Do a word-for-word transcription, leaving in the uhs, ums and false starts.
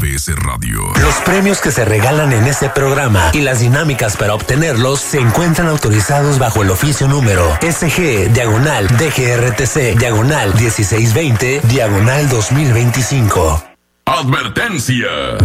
B S Radio. Los premios que se regalan en este programa y las dinámicas para obtenerlos se encuentran autorizados bajo el oficio número S G, diagonal, D G R T C, diagonal, dieciséis veinte, diagonal dos mil veinticinco. Advertencia.